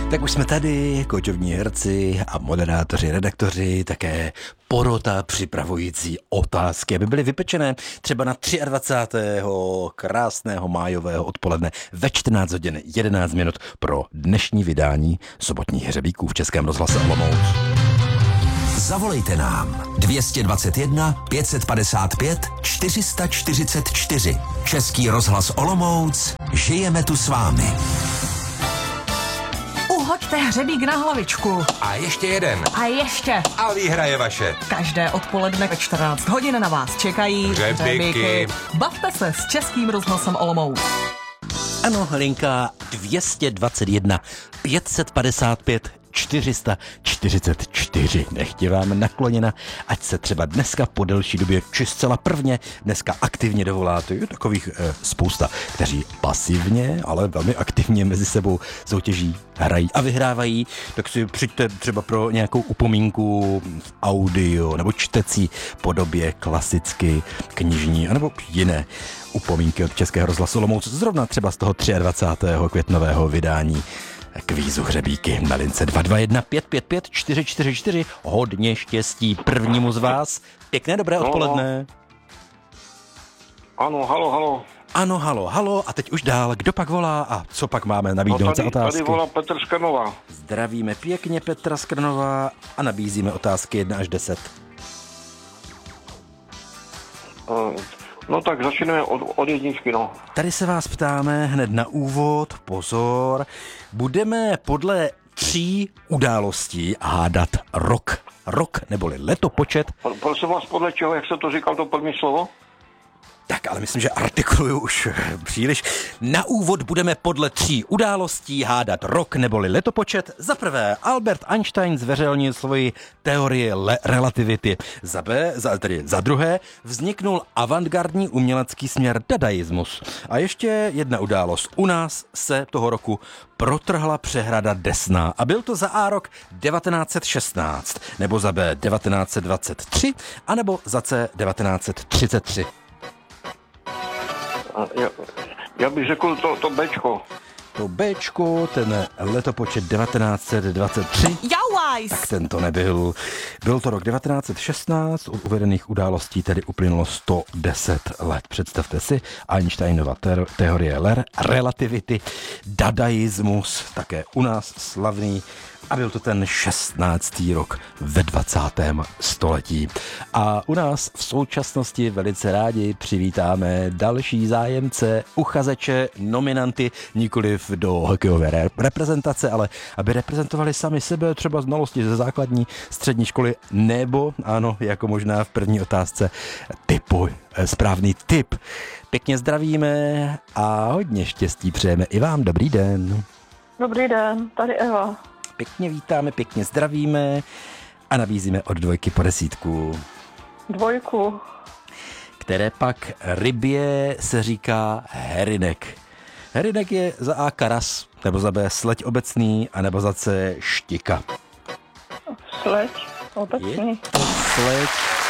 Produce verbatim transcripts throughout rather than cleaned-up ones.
Tak už jsme tady, koučovní herci a moderátoři, redaktoři, také porota připravující otázky, aby byly vypečené třeba na dvacátého třetího krásného májového odpoledne ve čtrnáct hodin jedenáct minut pro dnešní vydání sobotních hřebíků v Českém rozhlase Olomouc. Zavolejte nám dvě stě dvacet jedna pět set padesát pět čtyři sta čtyřicet čtyři. Český rozhlas Olomouc. Žijeme tu s vámi. Uhoďte hřebík na hlavičku. A ještě jeden. A ještě. A výhra je vaše. Každé odpoledne ve čtrnáct hodin na vás čekají hřebíky. Bavte se s Českým rozhlasem Olomouc. Ano, linka dvě stě dvacet jedna pět set padesát pět čtyři sta čtyřicet čtyři. Nechtě vám nakloněna, ať se třeba dneska po delší době či zcela prvně dneska aktivně dovoláte. Je takových e, spousta, kteří pasivně, ale velmi aktivně mezi sebou soutěží, hrají a vyhrávají. Tak si přijďte třeba pro nějakou upomínku v audio nebo čtecí podobě, klasicky knižní, anebo jiné upomínky od Českého rozhlasu Olomouc. Zrovna třeba z toho dvacátého třetího květnového vydání kvízu hřebíky na lince dva dva jedna pět pět pět čtyři čtyři čtyři. Hodně štěstí prvnímu z vás. Pěkné dobré odpoledne. Ano, halo, halo. Ano, halo, halo. A teď už dál. Kdo pak volá a co pak máme nabídnout no za tady, otázky? Tady volá Petr z Krnova. Zdravíme pěkně Petra z Krnova a nabízíme otázky jedna až deset. Uh, no tak začneme od, od jedničky, no. Tady se vás ptáme hned na úvod, pozor. Budeme podle tří událostí hádat rok. Rok neboli letopočet. Prosím vás, podle čeho, jak se to říkal to první slovo? Tak, ale myslím, že artikuluju už příliš. Na úvod budeme podle tří událostí hádat rok neboli letopočet. Za prvé, Albert Einstein zveřejnil svoji teorii le- relativity. Za B, za, tedy za druhé, vzniknul avantgardní umělecký směr dadaismus. A ještě jedna událost. U nás se toho roku protrhla přehrada Desná. A byl to za A rok devatenáct set šestnáct, nebo za B devatenáct set dvacet tři, anebo za C devatenáct set třicet tři. Já, já bych řekl to, to Bčko. To Bčko, ten letopočet devatenáct set dvacet tři. Jauajs! Tak ten to nebyl. Byl to rok devatenáct set šestnáct, od uvedených událostí tedy uplynulo sto deset let. Představte si, Einsteinova te- teorie ler, relativity, dadaismus, také u nás slavný. A byl to ten šestnáctý rok ve dvacátém století. A u nás v současnosti velice rádi přivítáme další zájemce, uchazeče, nominanty, nikoliv do hokejové re- reprezentace, ale aby reprezentovali sami sebe, třeba znalosti ze základní, střední školy, nebo, ano, jako možná v první otázce, typu, správný tip. Pěkně zdravíme a hodně štěstí přejeme i vám. Dobrý den. Dobrý den, tady Eva. Pěkně vítáme, pěkně zdravíme a nabízíme od dvojky po desítku. Dvojku. Které pak rybě se říká herinek. Herinek je za A karas, nebo za B sleď obecný, anebo za C štika. Sleď obecný. Je to sleď.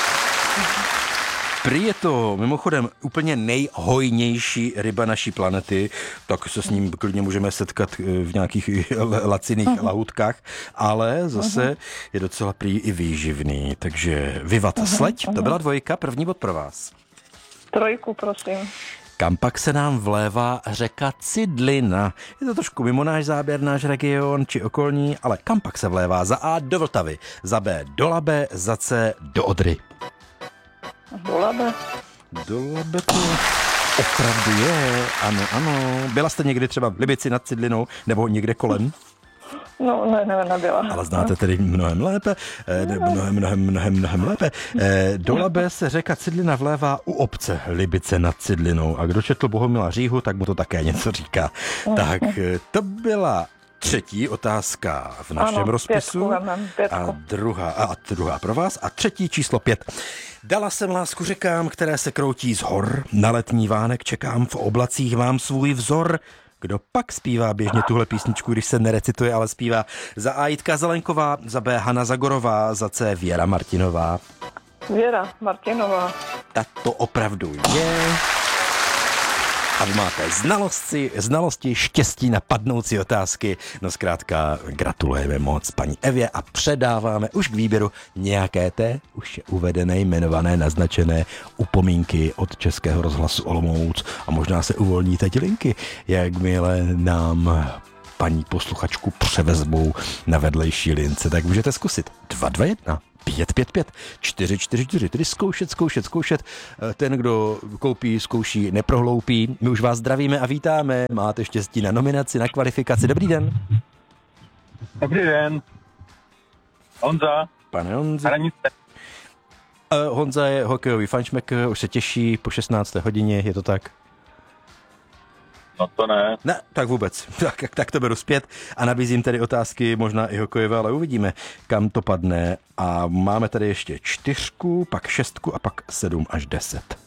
Prý je to mimochodem úplně nejhojnější ryba naší planety, tak se s ním klidně můžeme setkat v nějakých laciných uh-huh. lahůdkách, ale zase uh-huh. je docela prý i výživný, takže vyvat uh-huh. sleď, to byla dvojka, první bod pro vás. Trojku, prosím. Kam pak se nám vlévá řeka Cidlina? Je to trošku mimo náš záběr, náš region či okolní, ale kam pak se vlévá? Za A do Vltavy, za B do Labe, za C do Odry. Do Labe. Do Labe to opravdu je, ano, ano. Byla jste někdy třeba v Libici nad Cidlinou, nebo někde kolem? No, ne, ne, nebyla. Ale znáte tedy mnohem lépe, ne, mnohem, mnohem, mnohem, mnohem lépe. Do Labe se řeka Cidlina vlévá u obce Libice nad Cidlinou a kdo četl Bohumila Říhu, tak mu to také něco říká. Tak to byla třetí otázka v našem ano, rozpisu. Pětku, pětku. A druhá, a druhá pro vás. A třetí číslo pět. Dala jsem lásku řekám, které se kroutí z hor. Na letní vánek čekám, v oblacích mám svůj vzor. Kdo pak zpívá běžně tuhle písničku, když se nerecituje, ale zpívá? Za A Jitka Zelenková, za B Hana Zagorová, za C Věra Martinová. Věra Martinová. Ta to opravdu je. A vy máte znalosti, znalosti, štěstí na padnoucí otázky. No zkrátka gratulujeme moc paní Evě a předáváme už k výběru nějaké té už uvedené, jmenované, naznačené upomínky od Českého rozhlasu Olomouc. A možná se uvolní teď linky, jakmile nám paní posluchačku převezmou na vedlejší lince. Tak můžete zkusit. dva dva jedna pět pět pět čtyři čtyři čtyři, tedy zkoušet, zkoušet, zkoušet. Ten, kdo koupí, zkouší, neprohloupí. My už vás zdravíme a vítáme. Máte štěstí na nominaci, na kvalifikaci. Dobrý den. Dobrý den. Honza. Pane Honzi. Hranice. Uh, Honza je hokejový fanšmekr, už se těší po šestnácté hodině, je to tak? No to ne. Ne, tak vůbec. Tak, tak to beru zpět a nabízím tady otázky, možná i hokejové, ale uvidíme, kam to padne. A máme tady ještě čtyřku, pak šestku a pak sedm až deset.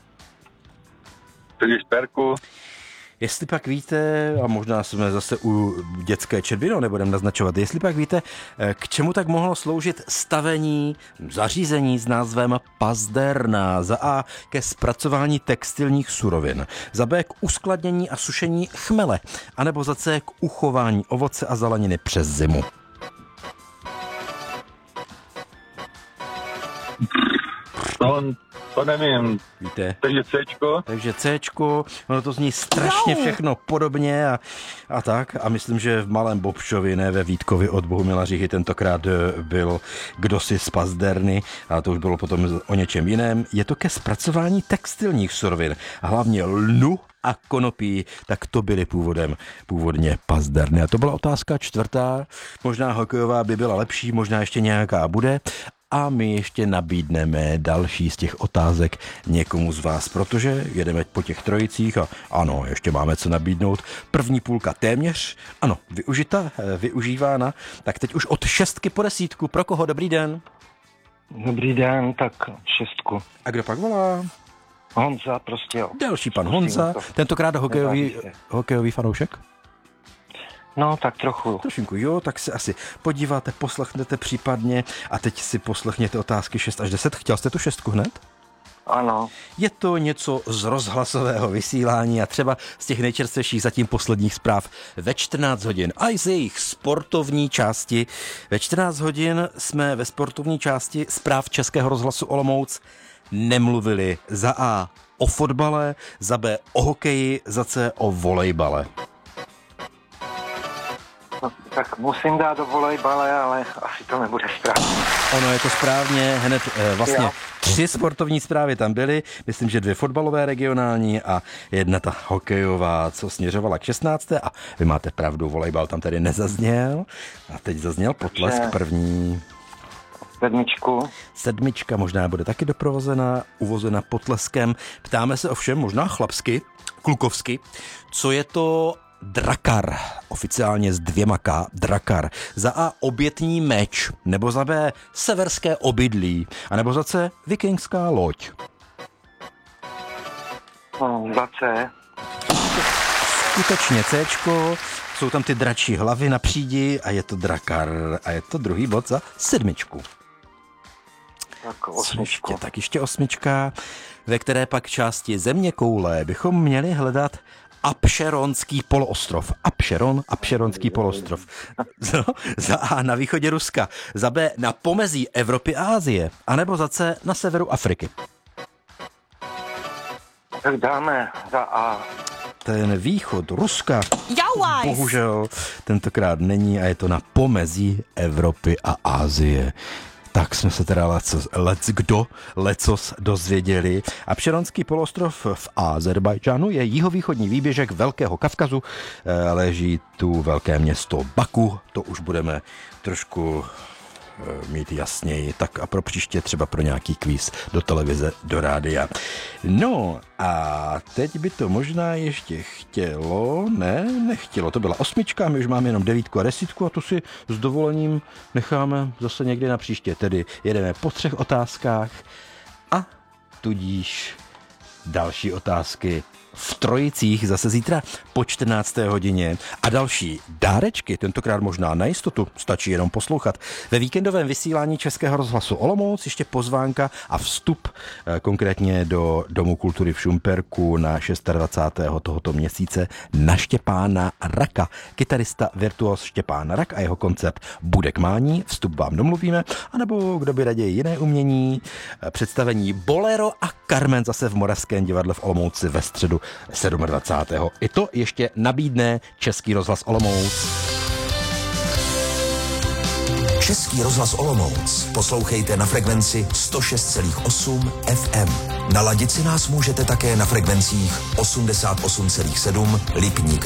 Tedy šperku. Jestli pak víte, a možná jsme zase u dětské četby, no nebudeme naznačovat, jestli pak víte, k čemu tak mohlo sloužit stavení zařízení s názvem pazderna. Za A ke zpracování textilních surovin, za B k uskladnění a sušení chmele, anebo za C k uchování ovoce a zeleniny přes zimu. To, to nevím. Víte? Takže Cčko. Takže Cčko, ono to zní strašně všechno podobně a, a tak. A myslím, že v Malém Bobšovi, ne ve Vítkovi od Bohumila Říchy, tentokrát byl kdosi z pazderny, a to už bylo potom o něčem jiném. Je to ke zpracování textilních surovin a hlavně lnu a konopí, tak to byly původem, původně pazderny. A to byla otázka čtvrtá. Možná hokejová by byla lepší, možná ještě nějaká bude. A my ještě nabídneme další z těch otázek někomu z vás, protože jedeme po těch trojicích a ano, ještě máme co nabídnout. První půlka téměř, ano, využita, využívána, tak teď už od šestky po desítku. Pro koho? Dobrý den. Dobrý den, tak šestku. A kdo pak volá? Honza, prostě jo. Další pan Honza, tentokrát hokejový, hokejový fanoušek? No, tak trochu. Trošinku, jo, tak se asi podíváte, poslechnete případně a teď si poslechněte otázky šest až deset. Chtěl jste tu šestku hned? Ano. Je to něco z rozhlasového vysílání a třeba z těch nejčerstvějších zatím posledních zpráv ve čtrnáct hodin. A i z jejich sportovní části. Ve čtrnáct hodin jsme ve sportovní části zpráv Českého rozhlasu Olomouc nemluvili za A o fotbale, za B o hokeji, za C o volejbale. No, tak musím dát do volejbale, ale asi to nebude správně. Ono je to správně, hned eh, vlastně Jo. tři sportovní zprávy tam byly, myslím, že dvě fotbalové regionální a jedna ta hokejová, co směřovala k šestnácté a vy máte pravdu, volejbal tam tady nezazněl a teď zazněl potlesk Ne. první. Sedmičku. Sedmička možná bude taky doprovozena, uvozena potleskem. Ptáme se ovšem možná chlapsky, klukovsky, co je to drakar, oficiálně s dvěma K, drakar. Za A obětní meč, nebo za B severské obydlí, a nebo za C vikingská loď. No, za C. Skutečně Cčko, jsou tam ty dračí hlavy na přídi a je to drakar a je to druhý bod za sedmičku. Tak osmičku. Ještě, tak ještě osmička, ve které pak části země koule bychom měli hledat Apšeronský poloostrov. Apšeron, Apšeronský poloostrov. Za, za A na východě Ruska, za B na pomezí Evropy a Asie, anebo za C na severu Afriky. Tak dáme za A. Ten východ Ruska Jauajs! bohužel tentokrát není a je to na pomezí Evropy a Asie. Tak jsme se teda lecos, lec kdo, lecos dozvěděli. Apšeronský poloostrov v Azerbajdžánu je jihovýchodní výběžek Velkého Kavkazu. Leží tu velké město Baku. To už budeme trošku mít jasněji, tak a pro příště třeba pro nějaký kvíz do televize, do rádia. No a teď by to možná ještě chtělo, ne, nechtělo, to byla osmička, my už máme jenom devítku a desítku a to si s dovolením necháme zase někdy na příště, tedy jedeme po třech otázkách a tudíž další otázky v Trojicích zase zítra po čtrnácté hodině a další dárečky, tentokrát možná na jistotu, stačí jenom poslouchat. Ve víkendovém vysílání Českého rozhlasu Olomouc ještě pozvánka a vstup konkrétně do Domu kultury v Šumperku na dvacátého šestého tohoto měsíce na Štěpána Raka. Kytarista virtuos Štěpán Rak a jeho koncept Bude k mání, vstup vám domluvíme, anebo kdo by raději jiné umění, představení Bolero a Carmen zase v Moravském divadle v Olomouci ve středu dvacátého sedmého I to ještě nabídne Český rozhlas Olomouc. Český rozhlas Olomouc poslouchejte na frekvenci sto šest celá osm F M. Naladit si nás můžete také na frekvencích osmdesát osm celá sedm Lipník